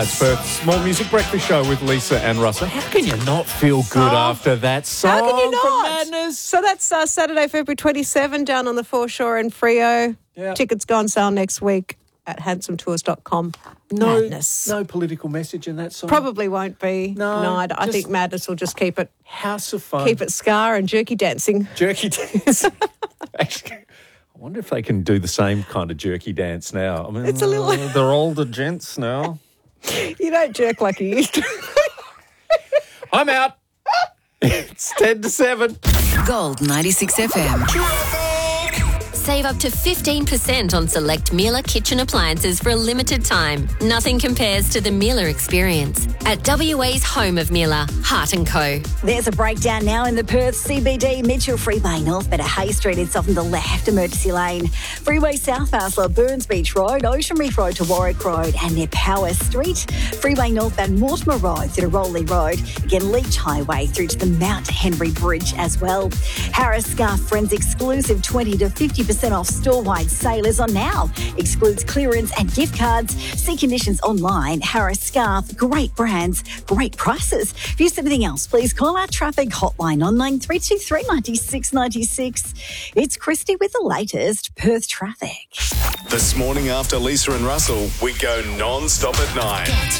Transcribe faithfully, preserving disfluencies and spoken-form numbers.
It's Perth's More Music Breakfast Show with Lisa and Russell. How can you not feel good Oh, after that song? How can you not? From Madness? So that's uh, Saturday, February twenty-seventh, down on the foreshore in Freo. Yeah. Tickets go on sale next week at handsome tours dot com. No, Madness. no political message in that song. Probably won't be. No, no I, I just- think Madness will just keep it, House of Fun. keep it scar and jerky dancing. Jerky dance. Actually, I wonder if they can do the same kind of jerky dance now. I mean, It's a little- uh, they're older gents now. You don't jerk like you used to. I'm out. It's ten to seven. Gold ninety-six F M. Save up to fifteen percent on select Miele kitchen appliances for a limited time. Nothing compares to the Miele experience. At W A's home of Miele, Hart and Co. There's a breakdown now in the Perth C B D, Mitchell Freeway North, but at Hay Street, it's off in the left emergency lane. Freeway South, Barslow, Burns Beach Road, Ocean Reef Road to Warwick Road, and near Power Street. Freeway northbound Mortimer Road through to Rowley Road. Again, Leach Highway through to the Mount Henry Bridge as well. Harris Scarf Friends exclusive twenty to fifty percent off store-wide sale is on now. Excludes clearance and gift cards. See conditions online. Harris Scarf, great brands, great prices. If you see anything else, please call our traffic hotline on nine three two three, nine six nine six. It's Christy with the latest Perth traffic. This morning after Lisa and Russell, we go non-stop at nine.